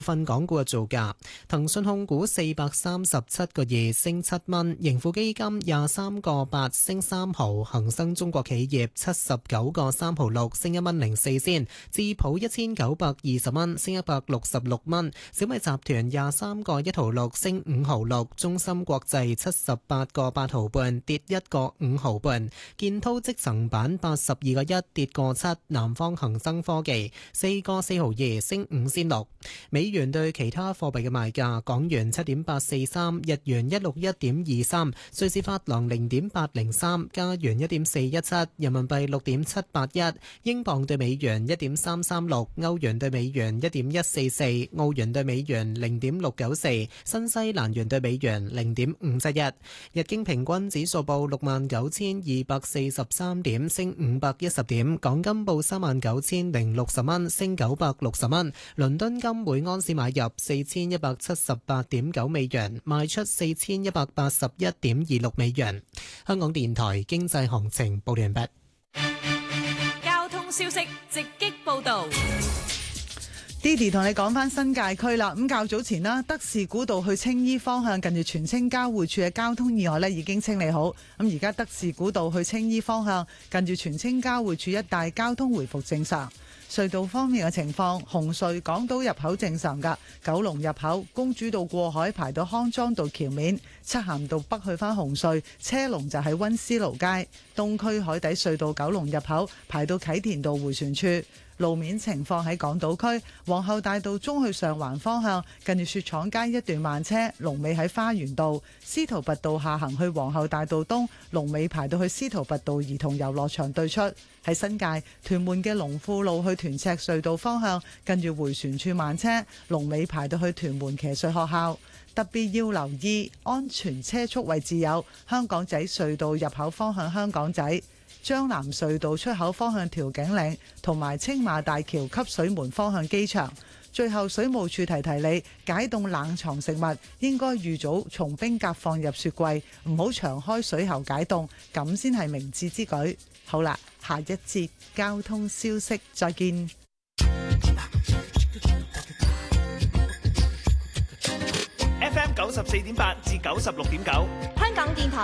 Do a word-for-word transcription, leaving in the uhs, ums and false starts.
份港股嘅造價，騰訊控股四百三十七個二升七蚊，盈富基金廿三個八升三毫，恒生中國企業七十九個三毫六升一蚊零四仙，智普一千九百二十蚊升一百六十六蚊，小米集團廿三個一毫六升五毫六，中芯國際七十八個八毫半跌一個五毫半，建滔積層板八十二個一跌個七，南方恒生科技四個四毫二升五仙六。美元對其他貨幣嘅賣價：港元七點八四三，日元一六一點二三，瑞士法郎零點八零三，加元一點四一七，人民幣六點七八一，英鎊對美元一點三三六，歐元對美元一點一四四，澳元對美元零點六九四，新西蘭元對美元零點五七一。日經平均指數報六萬九千二百四十三點，升五百一十點。港金報三萬九千零六十蚊，升九百六十蚊。倫敦金每安士買入四千一百七十八點九美元，賣出四千一百八十一點二六美元。香港電台經濟行情報完畢。 交通消息直擊報道。 Didi 同你講翻新界區啦，咁較早前啦，德士古道去青衣方向近住荃青交匯處嘅交通意外呢已經清理好，咁而家德士古道去青衣方向近住荃青交匯處一帶交通回復正常。隧道方面嘅情況，紅隧港島入口正常㗎，九龍入口公主道過海排到康莊道橋面，漆咸道北去返紅隧車龍就喺溫思勞街，東區海底隧道九龍入口排到啟田道迴旋處。路面情況喺港島區皇后大道中去上環方向近住雪廠街一段慢車，龍尾喺花園道；司徒拔道下行去皇后大道東，龍尾排到去司徒拔道兒童遊樂場對出。喺新界屯門嘅龍富路去屯赤隧道方向近住迴旋處慢車，龍尾排到去屯門騎術學校。特別要留意安全車速位置有香港仔隧道入口方向香港仔、將南隧道出口方向調景嶺，同埋青馬大橋汲水門方向機場。最後水務處提提你，解凍冷藏食物應該預早從冰格放入雪櫃，唔好長開水喉解凍，咁先係明智之舉。好啦，下一節交通消息再見。 F M 九十四點八至九十六點九， 香港電台